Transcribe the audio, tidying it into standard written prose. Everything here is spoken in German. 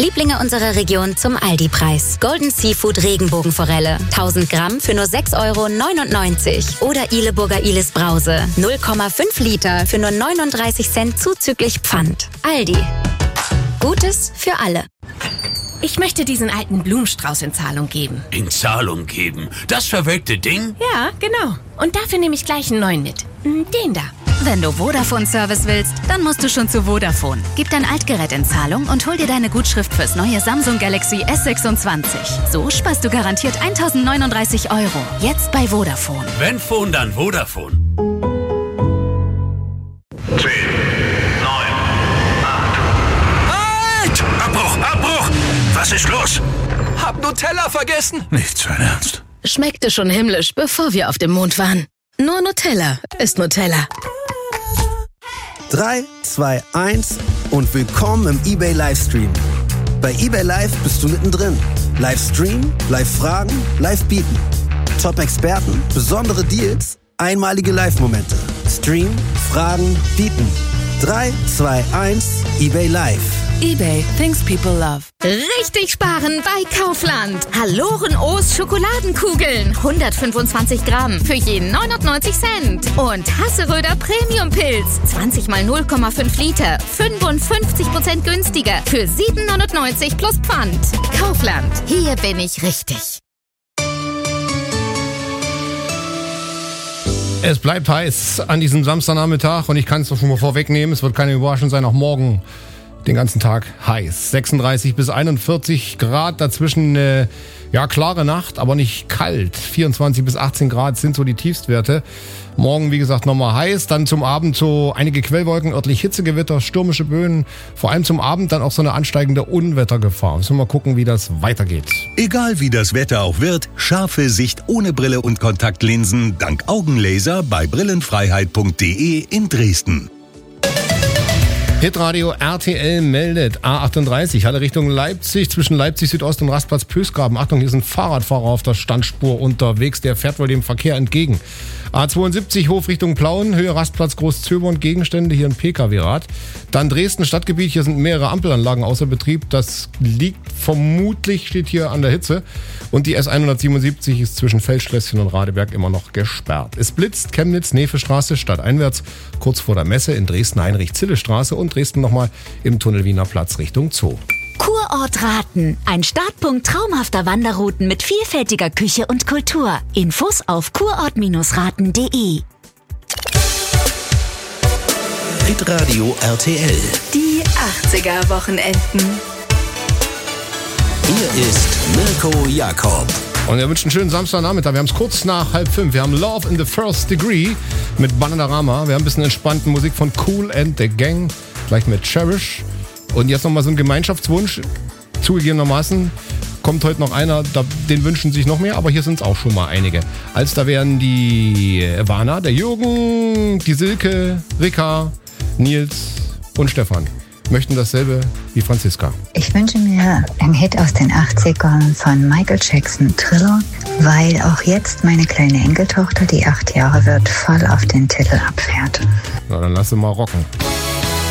Lieblinge unserer Region zum Aldi-Preis. Golden Seafood Regenbogenforelle. 1000 Gramm für nur 6,99 €. Oder Ihleburger Ilis Brause. 0,5 Liter für nur 39 Cent zuzüglich Pfand. Aldi. Gutes für alle. Ich möchte diesen alten Blumenstrauß in Zahlung geben. In Zahlung geben? Das verwelkte Ding? Ja, genau. Und dafür nehme ich gleich einen neuen mit. Den da. Wenn du Vodafone-Service willst, dann musst du schon zu Vodafone. Gib dein Altgerät in Zahlung und hol dir deine Gutschrift fürs neue Samsung Galaxy S26. So sparst du garantiert 1.039 €. Jetzt bei Vodafone. Wenn Phone, dann Vodafone. 10, 9, 8. Halt! Abbruch! Was ist los? Hab Nutella vergessen. Nicht sein Ernst. Schmeckte schon himmlisch, bevor wir auf dem Mond waren. Nur Nutella ist Nutella. 3, 2, 1 und willkommen im eBay Livestream. Bei eBay Live bist du mittendrin. Livestream, Live-Fragen, Live-Bieten. Top-Experten, besondere Deals, einmalige Live-Momente. Stream, Fragen, Bieten. 3, 2, 1, eBay Live. eBay, things people love. Richtig sparen bei Kaufland. Haloren O's Schokoladenkugeln. 125 Gramm für jeden 99 Cent. Und Hasseröder Premium Pilz. 20 mal 0,5 Liter. 55% günstiger. Für 7,99 plus Pfand. Kaufland. Hier bin ich richtig. Es bleibt heiß an diesem Samstagnachmittag und ich kann es doch schon mal vorwegnehmen. Es wird keine Überraschung sein, auch morgen den ganzen Tag heiß. 36 bis 41 Grad, dazwischen klare Nacht, aber nicht kalt. 24 bis 18 Grad sind so die Tiefstwerte. Morgen, wie gesagt, nochmal heiß. Dann zum Abend so einige Quellwolken, örtlich Hitzegewitter, stürmische Böen. Vor allem zum Abend dann auch so eine ansteigende Unwettergefahr. Müssen wir mal gucken, wie das weitergeht. Egal wie das Wetter auch wird, scharfe Sicht ohne Brille und Kontaktlinsen dank Augenlaser bei brillenfreiheit.de in Dresden. Hitradio RTL meldet A38, Halle Richtung Leipzig, zwischen Leipzig Südost und Rastplatz Pösgraben. Achtung, hier ist ein Fahrradfahrer auf der Standspur unterwegs, der fährt wohl dem Verkehr entgegen. A72 Hof Richtung Plauen, Höhe Rastplatz Großzöbern, Gegenstände, hier ein PKW-Rad. Dann Dresden Stadtgebiet, hier sind mehrere Ampelanlagen außer Betrieb. Das liegt vermutlich, steht hier an der Hitze. Und die S177 ist zwischen Feldschlösschen und Radeberg immer noch gesperrt. Es blitzt, Chemnitz, Nevestraße, stadteinwärts, kurz vor der Messe in Dresden Heinrich-Zille-Straße und Dresden nochmal im Tunnel Wiener Platz Richtung Zoo. Kurort Raten. Ein Startpunkt traumhafter Wanderrouten mit vielfältiger Küche und Kultur. Infos auf kurort-raten.de. Hitradio RTL. Die 80er Wochenenden. Hier ist Mirko Jakob. Und wir wünschen einen schönen Samstagnachmittag. Wir haben es kurz nach 4:30. Wir haben Love in the First Degree mit Bananarama. Wir haben ein bisschen entspannte Musik von Kool and the Gang, gleich mit Cherish. Und jetzt nochmal so ein Gemeinschaftswunsch. Zugegebenermaßen kommt heute noch einer, den wünschen sich noch mehr, aber hier sind es auch schon mal einige. Da wären die Ivana, der Jürgen, die Silke, Rika, Nils und Stefan. Möchten dasselbe wie Franziska. Ich wünsche mir einen Hit aus den 80ern von Michael Jackson, Thriller, weil auch jetzt meine kleine Enkeltochter, die 8 Jahre wird, voll auf den Titel abfährt. Na, dann lass sie mal rocken.